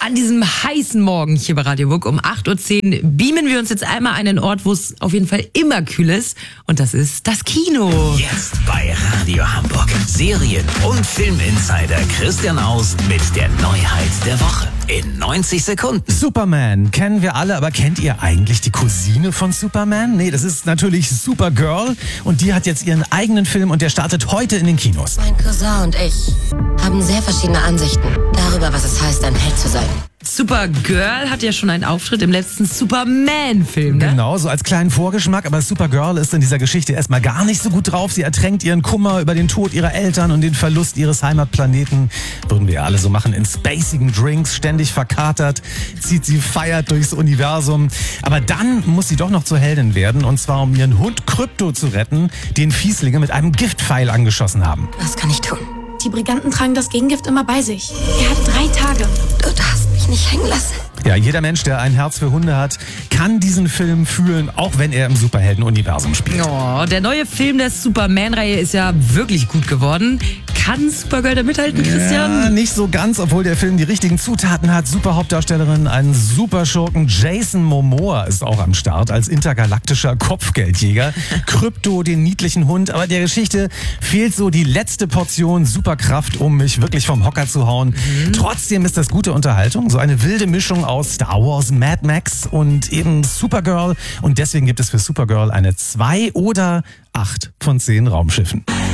An diesem heißen Morgen hier bei Radio WUK um 8.10 Uhr beamen wir uns jetzt einmal an einen Ort, wo es auf jeden Fall immer kühl ist. Und das ist das Kino. Jetzt bei Radio Hamburg. Serien- und Filminsider Christian Aust mit der Neuheit der Woche. In 90 Sekunden. Superman kennen wir alle, aber kennt ihr eigentlich die Cousine von Superman? Nee, das ist natürlich Supergirl. Und die hat jetzt ihren eigenen Film und der startet heute in den Kinos. Mein Cousin und ich haben sehr verschiedene Ansichten darüber, was es heißt, ein Held zu sein. Supergirl hat ja schon einen Auftritt im letzten Superman-Film, ne? Genau, so als kleinen Vorgeschmack. Aber Supergirl ist in dieser Geschichte erstmal gar nicht so gut drauf. Sie ertränkt ihren Kummer über den Tod ihrer Eltern und den Verlust ihres Heimatplaneten. Würden wir alle so machen, in spacigen Drinks, ständig verkatert, zieht sie feiert durchs Universum. Aber dann muss sie doch noch zur Heldin werden. Und zwar, um ihren Hund Krypto zu retten, den Fieslinge mit einem Giftpfeil angeschossen haben. Was kann ich tun? Die Briganten tragen das Gegengift immer bei sich. Er hat 3 Tage. Du darfst mich nicht hängen lassen. Ja, jeder Mensch, der ein Herz für Hunde hat, kann diesen Film fühlen, auch wenn er im Superhelden-Universum spielt. Oh, der neue Film der Superman-Reihe ist ja wirklich gut geworden. Kann Supergirl da mithalten, Christian? Ja, nicht so ganz, obwohl der Film die richtigen Zutaten hat. Superhauptdarstellerin, einen Superschurken. Jason Momoa ist auch am Start als intergalaktischer Kopfgeldjäger. Krypto, den niedlichen Hund. Aber der Geschichte fehlt so die letzte Portion Superkraft, um mich wirklich vom Hocker zu hauen. Trotzdem ist das gute Unterhaltung. So eine wilde Mischung aus Star Wars, Mad Max und eben Supergirl. Und deswegen gibt es für Supergirl eine 2 oder 8 von 10 Raumschiffen.